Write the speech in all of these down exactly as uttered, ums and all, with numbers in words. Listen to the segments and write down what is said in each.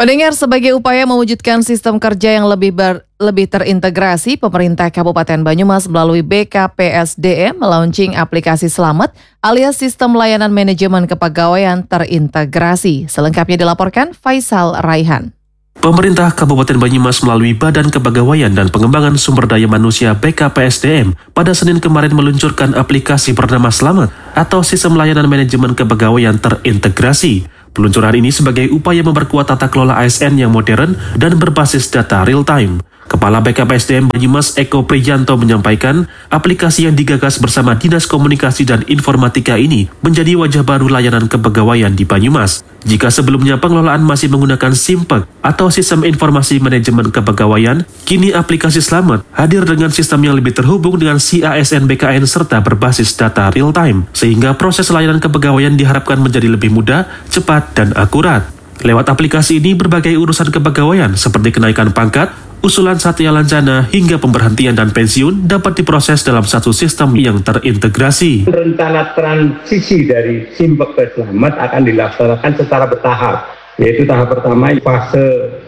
Pendengar, sebagai upaya mewujudkan sistem kerja yang lebih ber, lebih terintegrasi, pemerintah Kabupaten Banyumas melalui B K P S D M melaunching aplikasi Slamet alias Sistem Layanan Manajemen Kepegawaian Terintegrasi. Selengkapnya dilaporkan Faisal Raihan. Pemerintah Kabupaten Banyumas melalui Badan Kepegawaian dan Pengembangan Sumber Daya Manusia B K P S D M pada Senin kemarin meluncurkan aplikasi bernama Slamet atau Sistem Layanan Manajemen Kepegawaian Terintegrasi. Peluncuran ini sebagai upaya memperkuat tata kelola A S N yang modern dan berbasis data real-time. Kepala B K P S D M Banyumas Eko Prijanto menyampaikan, aplikasi yang digagas bersama Dinas Komunikasi dan Informatika ini menjadi wajah baru layanan kepegawaian di Banyumas. Jika sebelumnya pengelolaan masih menggunakan Simpek atau Sistem Informasi Manajemen Kepegawaian, kini aplikasi Slamet hadir dengan sistem yang lebih terhubung dengan C A S N B K N serta berbasis data real-time, sehingga proses layanan kepegawaian diharapkan menjadi lebih mudah, cepat, dan akurat. Lewat aplikasi ini, berbagai urusan kepegawaian seperti kenaikan pangkat, usulan satya lancana, hingga pemberhentian dan pensiun dapat diproses dalam satu sistem yang terintegrasi. Rencana transisi dari Simpek ke Slamet akan dilaksanakan secara bertahap, yaitu tahap pertama fase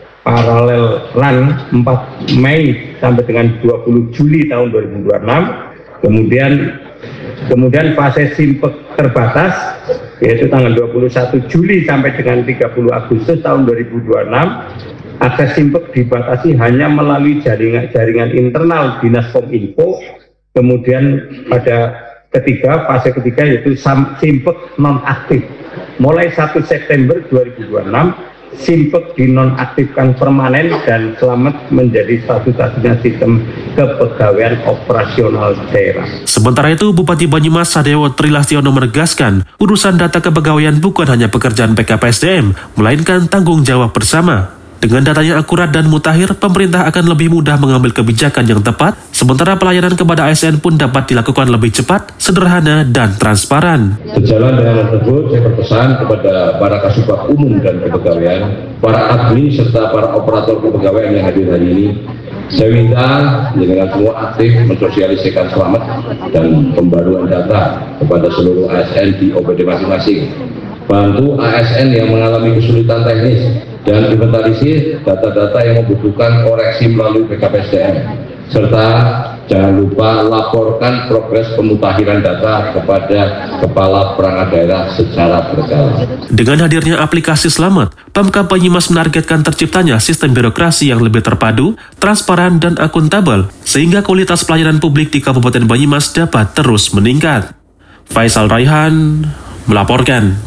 paralel run empat Mei sampai dengan dua puluh Juli tahun dua ribu dua puluh enam, kemudian kemudian fase Simpek terbatas, yaitu tanggal dua puluh satu Juli sampai dengan tiga puluh Agustus tahun dua ribu dua puluh enam. Akses Simpek dibatasi hanya melalui jaringan jaringan internal Dinas Kominfo. Kemudian pada ketiga, fase ketiga yaitu Simpek nonaktif. Mulai satu September dua ribu dua puluh enam, Simpek dinonaktifkan permanen dan Slamet menjadi satu-satunya sistem kepegawaian operasional daerah. Sementara itu, Bupati Banyumas Sadewo Trilastiono menegaskan, urusan data kepegawaian bukan hanya pekerjaan B K P S D M, melainkan tanggung jawab bersama. Dengan datanya akurat dan mutakhir, pemerintah akan lebih mudah mengambil kebijakan yang tepat, sementara pelayanan kepada A S N pun dapat dilakukan lebih cepat, sederhana, dan transparan. Sejalan dengan hal tersebut, saya berpesan kepada para kasubag umum dan kepegawaian, para admin serta para operator kepegawaian yang hadir hari ini, saya minta dengan semua aktif mensosialisasikan Slamet dan pembaruan data kepada seluruh A S N di O P D masing-masing. Bantu A S N yang mengalami kesulitan teknis dan inventarisir data-data yang membutuhkan koreksi melalui B K P S D M. Serta jangan lupa laporkan progres pemutakhiran data kepada Kepala Perangkat Daerah secara berkala. Dengan hadirnya aplikasi Slamet, Pemkab Banyumas menargetkan terciptanya sistem birokrasi yang lebih terpadu, transparan, dan akuntabel, sehingga kualitas pelayanan publik di Kabupaten Banyumas dapat terus meningkat. Faisal Raihan melaporkan.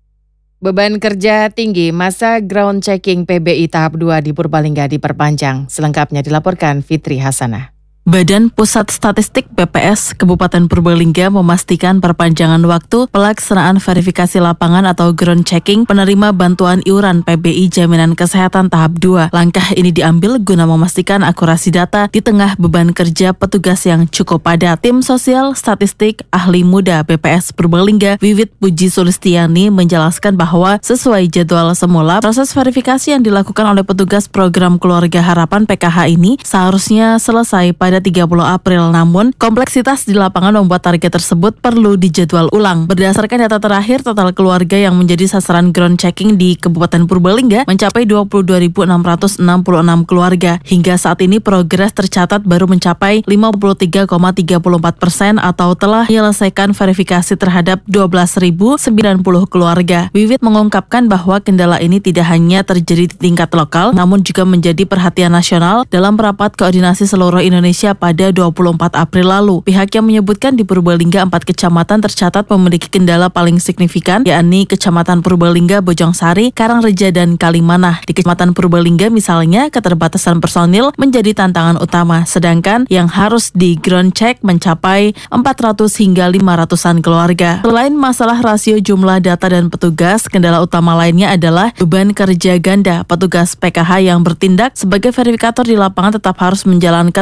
Beban kerja tinggi, masa ground checking P B I tahap dua di Purbalingga diperpanjang. Selengkapnya dilaporkan Fitri Hasanah. Badan Pusat Statistik B P S Kabupaten Purbalingga memastikan perpanjangan waktu pelaksanaan verifikasi lapangan atau ground checking penerima bantuan iuran P B I Jaminan Kesehatan tahap dua. Langkah ini diambil guna memastikan akurasi data di tengah beban kerja petugas yang cukup padat. Tim Sosial Statistik Ahli Muda B P S Purbalingga Wiwit Puji Sulistiani menjelaskan bahwa sesuai jadwal semula, proses verifikasi yang dilakukan oleh petugas program Keluarga Harapan P K H ini seharusnya selesai pada tiga puluh April, namun kompleksitas di lapangan membuat target tersebut perlu dijadwal ulang. Berdasarkan data terakhir, total keluarga yang menjadi sasaran ground checking di Kabupaten Purbalingga mencapai dua puluh dua ribu enam ratus enam puluh enam keluarga. Hingga saat ini progres tercatat baru mencapai lima puluh tiga koma tiga empat persen atau telah menyelesaikan verifikasi terhadap dua belas ribu sembilan puluh keluarga. Wiwit mengungkapkan bahwa kendala ini tidak hanya terjadi di tingkat lokal, namun juga menjadi perhatian nasional dalam rapat koordinasi seluruh Indonesia pada dua puluh empat April lalu. Pihak yang menyebutkan di Purbalingga empat kecamatan tercatat memiliki kendala paling signifikan, yakni Kecamatan Purbalingga, Bojongsari, Karangreja, dan Kalimanah. Di Kecamatan Purbalingga misalnya, keterbatasan personil menjadi tantangan utama, sedangkan yang harus di ground check mencapai empat ratus hingga lima ratusan keluarga. Selain masalah rasio jumlah data dan petugas, kendala utama lainnya adalah beban kerja ganda. Petugas P K H yang bertindak sebagai verifikator di lapangan tetap harus menjalankan tugas harian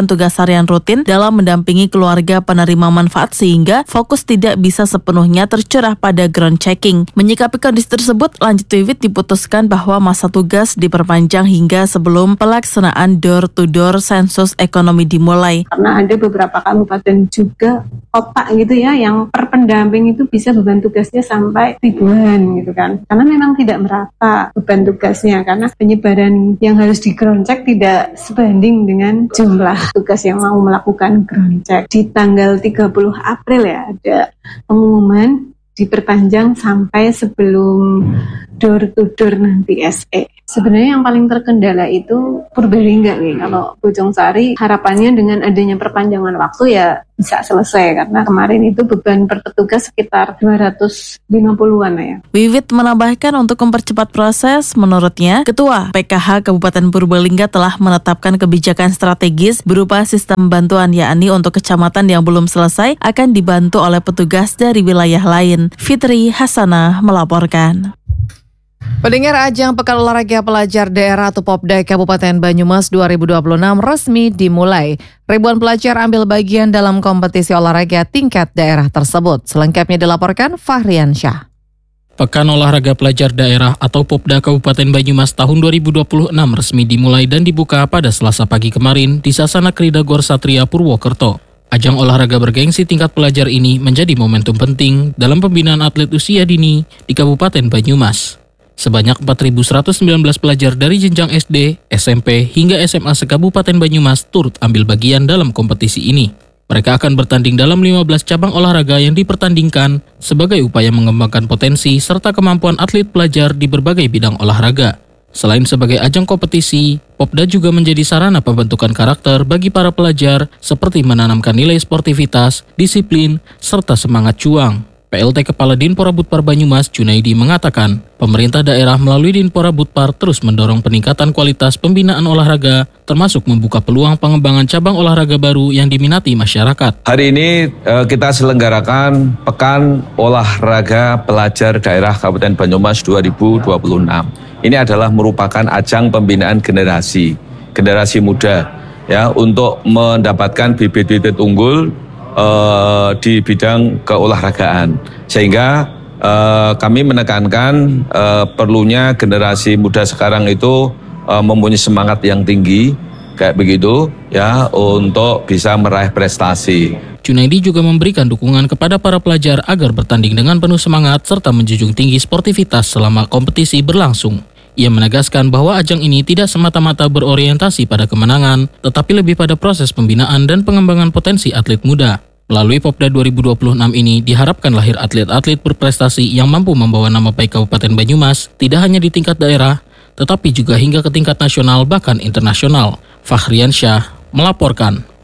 harian rutin dalam mendampingi keluarga penerima manfaat sehingga fokus tidak bisa sepenuhnya tercurah pada ground checking. Menyikapi kondisi tersebut, lanjut Wiwit diputuskan bahwa masa tugas diperpanjang hingga sebelum pelaksanaan door-to-door sensus ekonomi dimulai. Karena ada beberapa kabupaten juga kota gitu ya yang per pendamping itu bisa beban tugasnya sampai ribuan gitu kan. Karena memang tidak merata beban tugasnya karena penyebaran yang harus di ground check tidak sebanding dengan jumlah tugas yang mau melakukan ground check. Di tanggal tiga puluh April ya ada pengumuman diperpanjang sampai sebelum door to door nanti S E. Sebenarnya yang paling terkendala itu Purbalingga nih. Kalau Bojong Sari harapannya dengan adanya perpanjangan waktu ya bisa selesai karena kemarin itu beban per petugas sekitar dua ratus lima puluhan ya. Wiwit menambahkan untuk mempercepat proses, menurutnya Ketua P K H Kabupaten Purbalingga telah menetapkan kebijakan strategis berupa sistem bantuan, yakni untuk kecamatan yang belum selesai akan dibantu oleh petugas dari wilayah lain. Fitri Hasanah melaporkan. Pendengar, ajang Pekan Olahraga Pelajar Daerah atau Popda Kabupaten Banyumas dua ribu dua puluh enam resmi dimulai. Ribuan pelajar ambil bagian dalam kompetisi olahraga tingkat daerah tersebut. Selengkapnya dilaporkan Fahrian Syah. Pekan Olahraga Pelajar Daerah atau Popda Kabupaten Banyumas tahun dua ribu dua puluh enam resmi dimulai dan dibuka pada Selasa pagi kemarin di Sasana Krida Gor Satria Purwokerto. Ajang olahraga bergengsi tingkat pelajar ini menjadi momentum penting dalam pembinaan atlet usia dini di Kabupaten Banyumas. Sebanyak empat ribu seratus sembilan belas pelajar dari jenjang S D, S M P, hingga S M A se-Kabupaten Banyumas turut ambil bagian dalam kompetisi ini. Mereka akan bertanding dalam lima belas cabang olahraga yang dipertandingkan sebagai upaya mengembangkan potensi serta kemampuan atlet pelajar di berbagai bidang olahraga. Selain sebagai ajang kompetisi, Popda juga menjadi sarana pembentukan karakter bagi para pelajar seperti menanamkan nilai sportivitas, disiplin, serta semangat juang. P L T Kepala Dinpora Budpar Banyumas, Junaidi, mengatakan, pemerintah daerah melalui Dinpora Budpar terus mendorong peningkatan kualitas pembinaan olahraga, termasuk membuka peluang pengembangan cabang olahraga baru yang diminati masyarakat. Hari ini eh, kita selenggarakan Pekan Olahraga Pelajar Daerah Kabupaten Banyumas dua ribu dua puluh enam. Ini adalah merupakan ajang pembinaan generasi, generasi muda, ya, untuk mendapatkan bibit-bibit unggul Uh, di bidang keolahragaan, sehingga uh, kami menekankan uh, perlunya generasi muda sekarang itu uh, mempunyai semangat yang tinggi kayak begitu ya untuk bisa meraih prestasi. Junaidi juga memberikan dukungan kepada para pelajar agar bertanding dengan penuh semangat serta menjunjung tinggi sportivitas selama kompetisi berlangsung. Ia menegaskan bahwa ajang ini tidak semata-mata berorientasi pada kemenangan, tetapi lebih pada proses pembinaan dan pengembangan potensi atlet muda. Melalui Popda dua ribu dua puluh enam ini diharapkan lahir atlet-atlet berprestasi yang mampu membawa nama baik Kabupaten Banyumas tidak hanya di tingkat daerah, tetapi juga hingga ke tingkat nasional bahkan internasional. Fahrian Syah melaporkan.